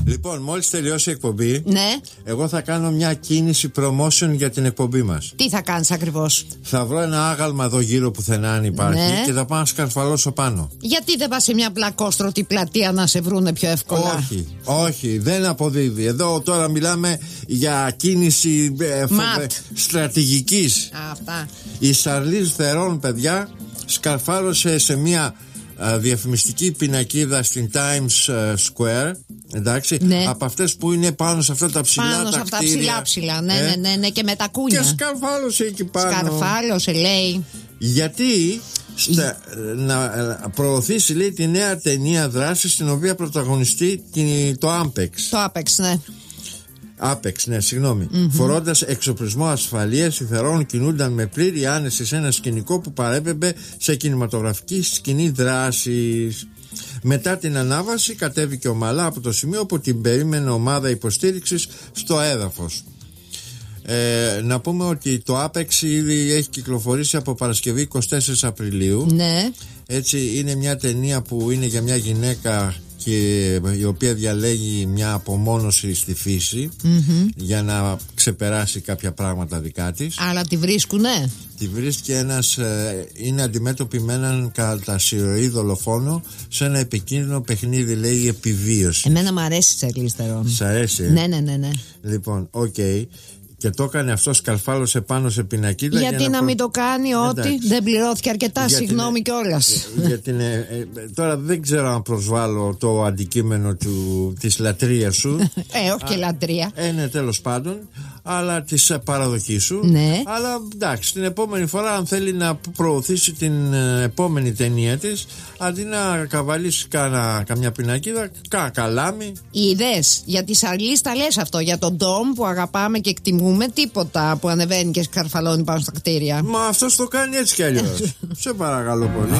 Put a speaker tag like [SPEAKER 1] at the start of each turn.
[SPEAKER 1] Λοιπόν, μόλις τελειώσει η εκπομπή,
[SPEAKER 2] Ναι.
[SPEAKER 1] εγώ θα κάνω μια κίνηση promotion για την εκπομπή μας.
[SPEAKER 2] Τι θα κάνεις ακριβώς?
[SPEAKER 1] Θα βρω ένα άγαλμα εδώ γύρω πουθενά αν υπάρχει,
[SPEAKER 2] Ναι.
[SPEAKER 1] και θα πάω να σκαρφαλώσω πάνω.
[SPEAKER 2] Γιατί δεν πας σε μια πλακόστρωτη πλατεία να σε βρούνε πιο εύκολα?
[SPEAKER 1] Όχι, όχι, δεν αποδίδει. Εδώ τώρα μιλάμε για κίνηση στρατηγικής.
[SPEAKER 2] Αυτά.
[SPEAKER 1] Η Σαρλίζ Θερόν, παιδιά, σκαρφάλωσε σε μια διαφημιστική πινακίδα στην Times Square. Εντάξει,
[SPEAKER 2] ναι.
[SPEAKER 1] Από αυτές που είναι πάνω σε αυτά τα ψηλά
[SPEAKER 2] πάνω
[SPEAKER 1] τα
[SPEAKER 2] σε αυτά
[SPEAKER 1] κτίρια.
[SPEAKER 2] ψηλά. Ναι, και με τα κούνια.
[SPEAKER 1] Και σκαρφάλωσε εκεί πάνω.
[SPEAKER 2] Σκαρφάλωσε, λέει.
[SPEAKER 1] Γιατί να προωθήσει, λέει, τη νέα ταινία δράση στην οποία πρωταγωνιστεί το Apex.
[SPEAKER 2] Το Apex, ναι.
[SPEAKER 1] Apex, ναι, συγγνώμη. Φορώντας εξοπλισμό ασφαλείας, οι Θερόν κινούνταν με πλήρη άνεση σε ένα σκηνικό που παρέπεμπε σε κινηματογραφική σκηνή δράσης. Μετά την ανάβαση κατέβηκε ομαλά από το σημείο που την περίμενε ομάδα υποστήριξης στο έδαφος. Να πούμε ότι το Apex ήδη έχει κυκλοφορήσει από Παρασκευή 24 Απριλίου.
[SPEAKER 2] Ναι.
[SPEAKER 1] Έτσι, είναι μια ταινία που είναι για μια γυναίκα και η οποία διαλέγει μια απομόνωση στη φύση για να ξεπεράσει κάποια πράγματα δικά της.
[SPEAKER 2] Αλλά τη βρίσκουνε.
[SPEAKER 1] Τη βρίσκει ένας, είναι αντιμέτωπη με έναν κατασυρωή δολοφόνο σε ένα επικίνδυνο παιχνίδι, λέει, επιβίωση.
[SPEAKER 2] Εμένα μου αρέσει η Σαρλίζ Θερόν.
[SPEAKER 1] Σ' αρέσει?
[SPEAKER 2] Ναι.
[SPEAKER 1] Λοιπόν, οκ. Και το έκανε αυτό, σκαρφάλωσε πάνω σε πινακίδα.
[SPEAKER 2] Γιατί να μην το κάνει ό,τι δεν πληρώθηκε αρκετά, συγγνώμη κιόλας.
[SPEAKER 1] Τώρα δεν ξέρω αν προσβάλλω το αντικείμενο της λατρείας σου.
[SPEAKER 2] Όχι και λατρεία.
[SPEAKER 1] Ναι, τέλος πάντων. Αλλά της παραδοχής σου.
[SPEAKER 2] Ναι.
[SPEAKER 1] Αλλά εντάξει, την επόμενη φορά, αν θέλει να προωθήσει την επόμενη ταινία της, αντί να καβαλήσει καμιά πινακίδα, καλάμι.
[SPEAKER 2] Είδες, για τη Σαρλίζ τα λες αυτό. Για τον Ντόμ που αγαπάμε και εκτιμούμε, τίποτα που ανεβαίνει και σκαρφαλώνει πάνω στα κτίρια.
[SPEAKER 1] Μα αυτός το κάνει έτσι κι αλλιώς. Σε παρακαλώ πολύ.